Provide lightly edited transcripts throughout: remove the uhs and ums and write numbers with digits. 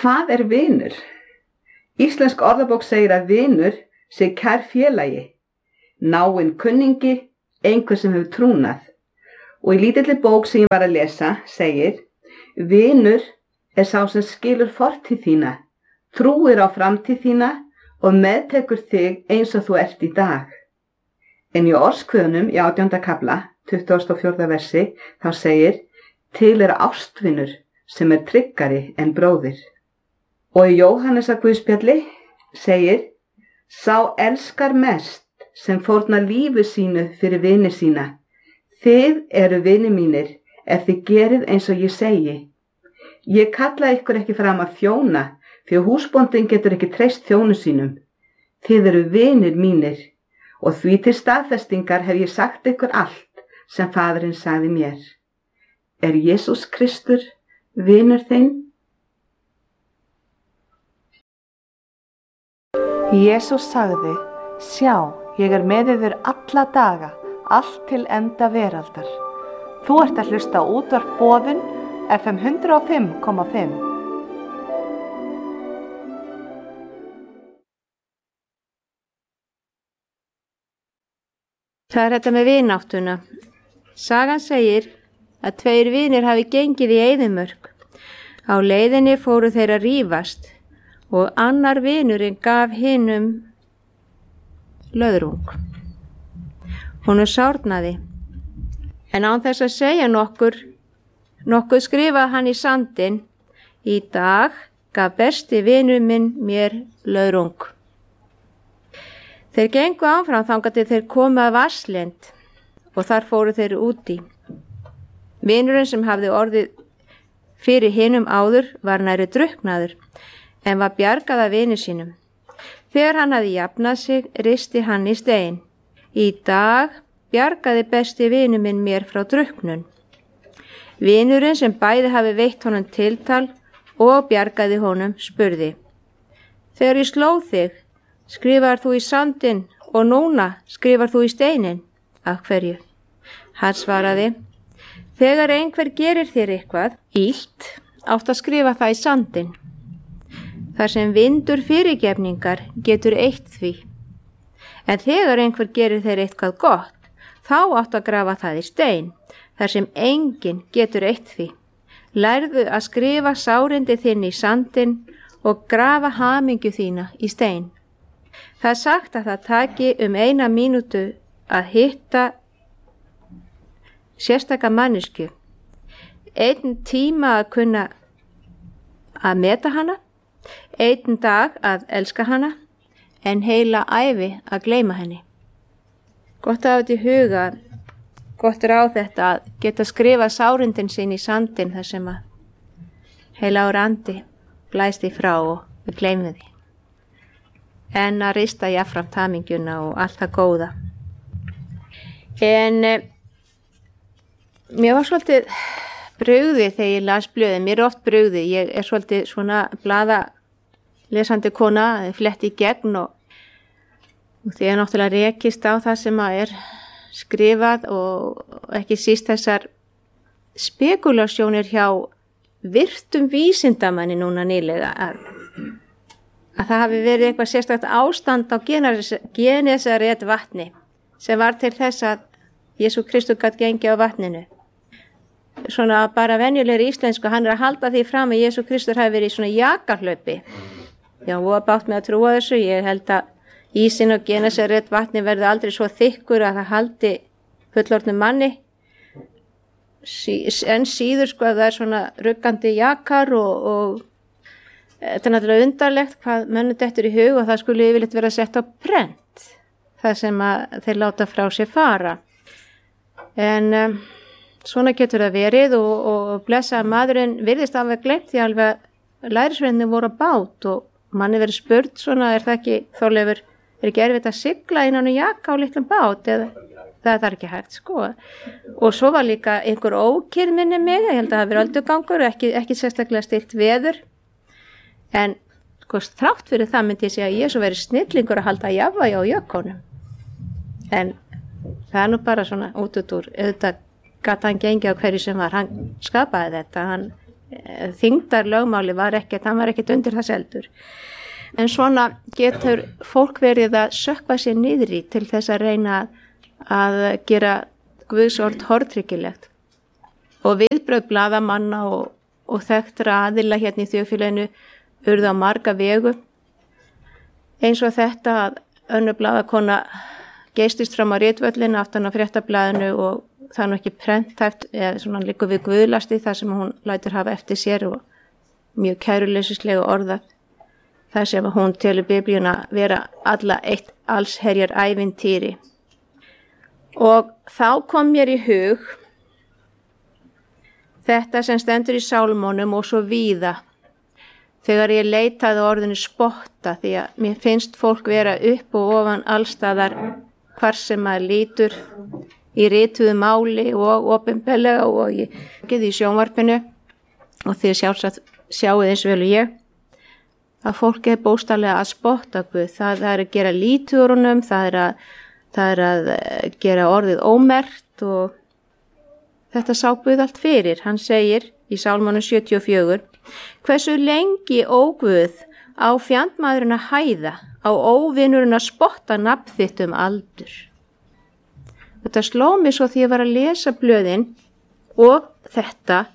Hvað vinur? Íslensk orðabók segir að vinur sé kær félagi, náinn kunningi, einhver sem hefur trúnað. Og í lítilli bók sem ég var að lesa segir: vinur sá sem skilur fortíð þína, trúir á framtíð þína og meðtekur þig eins og þú ert í dag. En í Orðskviðunum í 18. kafla, 24. versi, þá segir: til ástvinur sem tryggari en bróðir. Og í Jóhannesar Guðspjalli segir: sá elskar mest sem fórnar lífi sínu fyrir vini sína. Þið vini mínir ef þið gerið eins og ég segi. Ég kalla ykkur ekki fram að þjóna, því að húsbóndinn getur ekki treyst þjónu sínum. Þið vinir mínir, og því til staðfestingar hef ég sagt ykkur allt sem Faðirinn sagði mér. Jesús Kristur vinur þinn? Jesús sagði: sjá, ég með yður alla daga, allt til enda veraldar. Þú ert að hlusta á útvarp Boðun, FM 105,5. Það þetta með vináttuna. Sagan segir að 2 vinir hafi gengið í eyðimörk. Á leiðinni fóru þeir að rífast og annar vinurinn gaf hinum löðrung. Honum sárnaði, en án þess að segja nokkuð skrifaði hann í sandinn: í dag gaf besti vinur minn mér löðrung. Þeir gengu áfram þangað til þeir komu að vatnslind og þar fóru þeir úti. Vinurinn sem hafði orðið fyrir hinum áður var nærri drukknaður, en var bjargað af vini sínum. Þegar hann hafði jafnað sig, risti hann í stein: í dag bjargaði besti vinur minn mér frá drukknun. Vinurinn sem bæði hafi veitt honum tiltal og bjargaði honum spurði: þegar ég sló þig, skrifar þú í sandinn og núna skrifar þú í steinin? Af hverju? Hann svaraði: þegar einhver gerir þér eitthvað illt, átt að skrifa það í sandinn. Þar sem vindur fyrirgefningar getur eytt því. En þegar einhver gerir þér eitthvað gott, þá átt að grafa það í stein, þar sem enginn getur eytt því. Lærðu að skrifa sárindi þinn í sandinn og grafa hamingju þína í stein. Það sagt að það taki 1 mínútu að hitta sérstaka manneskju, 1 tíma að kunna að meta hana, 1 dag að elska hana, en heila ævi að gleyma henni. Gott að hafa þetta í huga, gott ráð þetta að geta skrifa sárindin sín í sandin þar sem að heila andi blæst í frá og við gleymum því. En að rista jafnframt hamingjuna og allt það góða. En mér var svolítið brugðið þegar ég las blöðin. Mér oft brugðið. Ég svolítið svona lesandi kona, fletti í gegn og því ég náttúrulega rekist á það sem að skrifað og ekki síst þessar spekulasjónir hjá virtum vísindamanni núna nýlega að það hafi verið eitthvað sérstakt ástand á Genesaret vatni sem var til þess að Jesú Kristur gat gengið á vatninu. Svona bara venjulegri íslensku, hann að halda því fram að Jesú Kristur hafi verið í svona jakahlaupi. Já, og bátt með að trúa þessu. Ég held að ísinn og Genesaret vatni verði aldrei svo þykkur að það haldi fullorðnum manni. En síður sko að það svona ruggandi jakar og þetta náttúrulega undarlegt hvað mönnum dettur í hug og það skulle yfirleitt vera sett á prent, það sem að þeir láta frá sér fara. En svona getur það verið og blessa maðurinn virðist alveg gleymt því alveg að lærisveinarnir voru á bát og manni verið spurt svona, það ekki, Þorleifur, ekki erfitt að sigla innan jaka á litlum bát eða það ekki hægt sko. Og svo var líka einhver ókyrrð minni mig, ég held að það hafi verið öldugangur, ekki sérstaklega stilt veður. En sko, þrátt fyrir það myndi ég segja að ég svo verið snillingur að halda jafnvægi á jökkunum. En það nú bara svona útúr, auðvitað gat hann gengið á hverju sem var, hann skapaði þetta, hann þyngdarlögmáli hann var ekkert undir það seldur. En svona getur fólk verið að sökkva sér niður í til þess að reyna að gera Guðsorð hortryggilegt. Og viðbrögð blaðamanna og þekktra aðila hérna í þjóðfélaginu urðu á marga vegu. Eins og þetta að önnur blaðakona geystist fram á ritvöllin aftan á fréttablaðinu og það nú ekki prenthæft eða svona liggur við guðlasti þar sem hún lætur hafa eftir sér og mjög kæruleysislega orðað. Það sem hún telur Biblíuna vera alla eitt allsherjar ævintýri. Og þá kom mér í hug þetta sem stendur í Sálmónum og svo víða. Þegar ég leitaði orðinu spotta því að mér finnst fólk vera upp og ofan allstaðar hvar sem maður lítur í rituðu máli og opinberlega og í sjónvarpinu og þið sjálfsagt sjáið eins vel og ég að fólk bókstaflega að spotta Guð. Það er að gera lítið úr honum, það er að gera orðið ómerkt og þetta sá Guð allt fyrir. Hann segir í Sálmónum 74: Hversu lengi, ó Guð, á fjandmaðurinn að hæða, á óvinurinn að spotta nafn þitt aldur. Þetta sló mig svo því ég var að lesa blöðin og þetta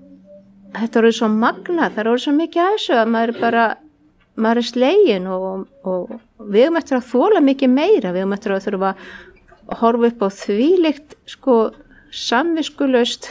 er svo magnað, það er svo mikið af þessu að maður er slegin og við höfum eftir að þola mikið meira, við höfum eftir að þurfa að horfa upp á þvílíkt samviskulaust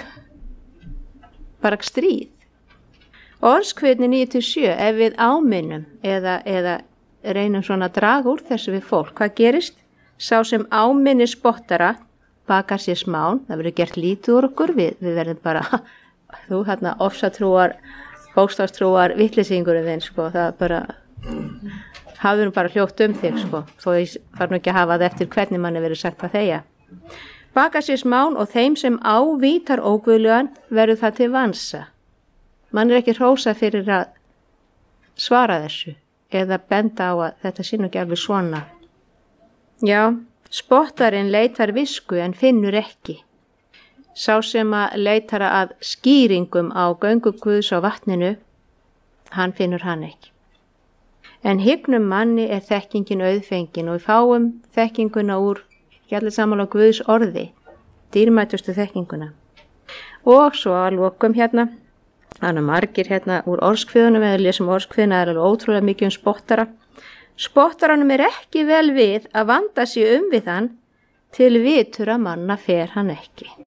bara stríð. Orðskviðni 9-7, ef við áminnum eða reynum svona að draga úr þessu við fólk, hvað gerist? Sá sem áminni spottara bakar sér smán, það verður gert lítið úr okkur, við verðum bara, þú ofsatrúar, bókstafstrúar, vitleysingurum þinn, það bara, hafður bara hljótt þig, þó ég var nú ekki að hafa það eftir hvernig manni verið sagt að þegja. Bakar sér smán og þeim sem ávítar óguðlegan verður það til vansa. Man er ekki hrósað fyrir að svara þessu eða benda á að þetta sé nú ekki alveg svona. Já, spottarinn leitar visku en finnur ekki. Sá sem að leitar að skýringum á göngu Guðs á vatninu, hann finnur hann ekki. En hyggnum manni er þekkingin auðfengin og við fáum þekkinguna úr allir saman á Guðs orði, dýrmætustu þekkinguna. Og svo að lokum þannig margir úr orðskviðunum, eða lesum orðskviðuna, er alveg ótrúlega mikið spottara. Spottaranum er ekki vel við að vanda sig við hann, til vitur að manna fer hann ekki.